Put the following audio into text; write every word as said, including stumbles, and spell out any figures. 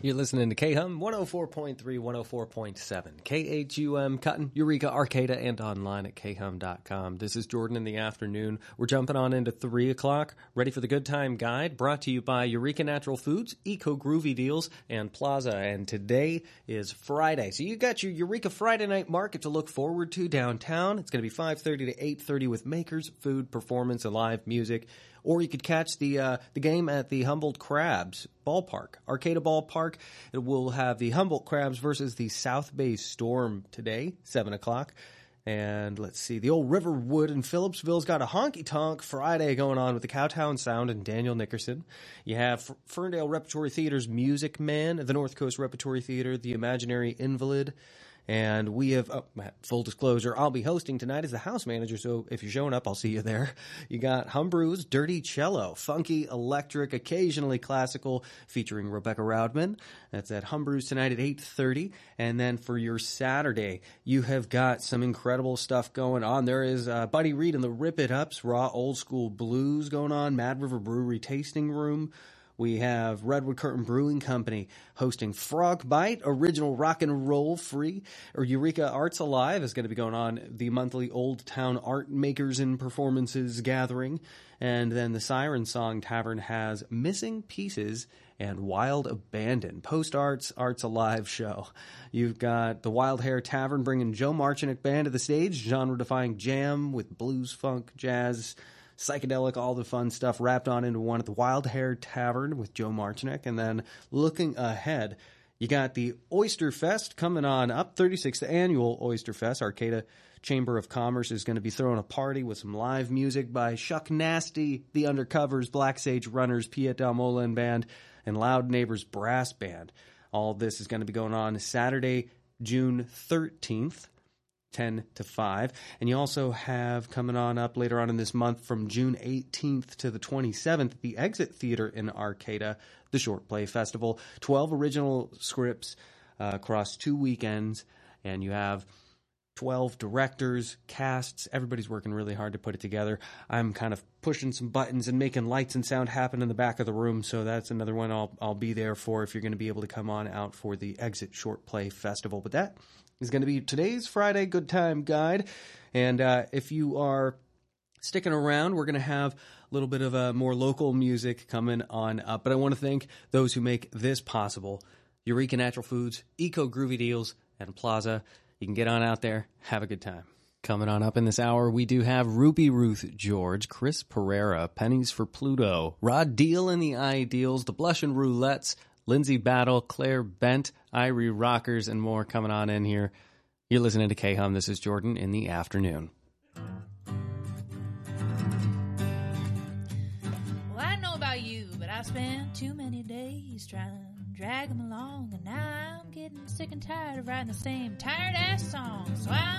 You're listening to K-Hum, one oh four point three, one oh four point seven. K H U M, Cotton, Eureka, Arcata, and online at K Hum dot com. This is Jordan in the afternoon. We're jumping on into three o'clock. Ready for the Good Time Guide, brought to you by Eureka Natural Foods, Eco Groovy Deals, and Plaza. And today is Friday. So you got your Eureka Friday night market to look forward to downtown. It's going to be five thirty to eight thirty with makers, food, performance, and live music. Or you could catch the uh, the game at the Humboldt Crabs Ballpark, Arcata Ballpark. It will have the Humboldt Crabs versus the South Bay Storm today, seven o'clock. And let's see, the old Riverwood in Phillipsville's got a honky-tonk Friday going on with the Cowtown Sound and Daniel Nickerson. You have Ferndale Repertory Theater's Music Man, the North Coast Repertory Theater, the Imaginary Invalid. And we have, oh, full disclosure, I'll be hosting tonight as the house manager, so if you're showing up, I'll see you there. You got Humbrew's Dirty Cello, funky, electric, occasionally classical, featuring Rebecca Roudman. That's at Humbrew's tonight at eight thirty. And then for your Saturday, you have got some incredible stuff going on. There is uh, Buddy Reed and the Rip It Ups, raw old school blues going on, Mad River Brewery Tasting Room. We have Redwood Curtain Brewing Company hosting Frog Bite, original rock and roll free. Or Eureka Arts Alive is going to be going on, the monthly Old Town Art Makers and Performances gathering. And then the Siren Song Tavern has Missing Pieces and Wild Abandon, post-arts Arts Alive show. You've got the Wild Hair Tavern bringing Joe Marchinick Band to the stage, genre-defying jam with blues, funk, jazz, psychedelic, all the fun stuff wrapped on into one at the Wild Hair Tavern with Joe Marchinick. And then looking ahead, you got the Oyster Fest coming on up, thirty-sixth Annual Oyster Fest. Arcata Chamber of Commerce is going to be throwing a party with some live music by Shuck Nasty, The Undercovers, Black Sage Runners, Piet Del Molin Band, and Loud Neighbors Brass Band. All this is going to be going on Saturday, June thirteenth. ten to five. And you also have coming on up later on in this month from June eighteenth to the twenty-seventh, the Exit Theater in Arcata, the Short Play Festival. twelve original scripts uh, across two weekends, and you have twelve directors, casts. Everybody's working really hard to put it together. I'm kind of pushing some buttons and making lights and sound happen in the back of the room, so that's another one I'll, I'll be there for if you're going to be able to come on out for the Exit Short Play Festival. But that is going to be today's Friday Good Time Guide. And uh, if you are sticking around, we're going to have a little bit of uh, more local music coming on up. But I want to thank those who make this possible. Eureka Natural Foods, Eco Groovy Deals, and Plaza. You can get on out there. Have a good time. Coming on up in this hour, we do have Ruby Ruth George, Chris Pereira, Pennies for Pluto, Rod Deal and the Ideals, the Blushin' Roulettes, Lindsay Battle, Claire Bent, Irie Rockers, and more coming on in here. You're listening to K-Hum. This is Jordan in the afternoon. Well, I don't know about you, but I've spent too many days trying to drag them along, and now I'm getting sick and tired of writing the same tired-ass song. So I'm